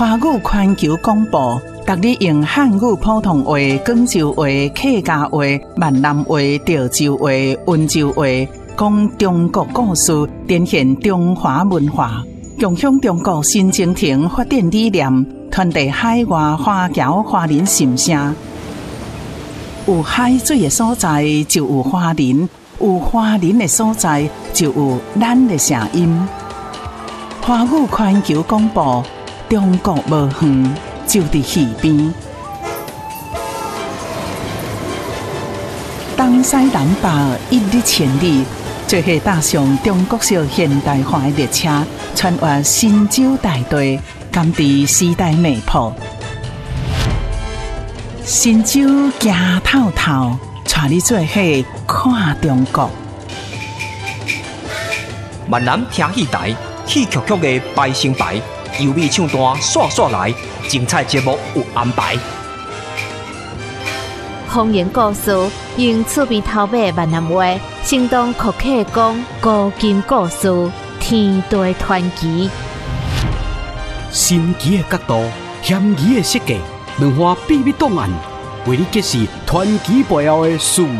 华语环球广播，逐日用汉语普通话、广州话、客家话、闽南话、潮州话、温州话，讲中国故事，展现中华文化，共享中国新征程发展理念，传递海外华侨华人心声。有海水的所在，就有华人；有华人的所在，就有咱的声音。华语环球广播，中国无远，就伫耳边。东西南北一日千里，做伙踏上中国式现代化的列车，穿越神州大地，甘知时代脉搏。神州行透透，带你做伙看中国。 闽南听戏台，戏曲曲的排成排，优美唱段刷刷来，精彩节目有安排。 方言故事用趣味头尾闽南话，生动酷客讲古今故事，天地传奇。 神奇的角度，险疑的设计，文化秘密档案，为你揭示传奇背后的事